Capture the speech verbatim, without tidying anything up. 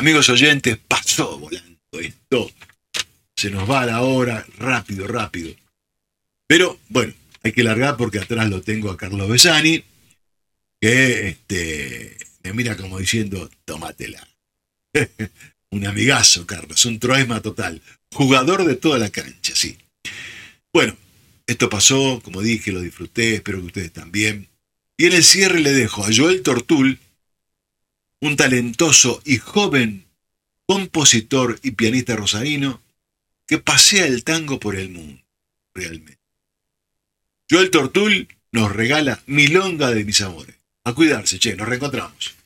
Amigos oyentes, pasó volando esto. Se nos va la hora, rápido, rápido. Pero, bueno, hay que largar porque atrás lo tengo a Carlos Besani, que este, me mira como diciendo, tómatela. Un amigazo, Carlos, un troesma total. Jugador de toda la cancha, sí. Bueno, esto pasó, como dije, lo disfruté, espero que ustedes también. Y en el cierre le dejo a Joel Tortul, un talentoso y joven compositor y pianista rosarino que pasea el tango por el mundo, realmente. Joel Tortul nos regala Milonga de mis amores. A cuidarse, che, nos reencontramos.